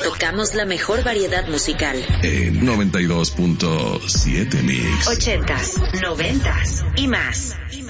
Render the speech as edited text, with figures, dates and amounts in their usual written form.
tocamos la mejor variedad musical. 92.7 Mix. 80s, 90s y más.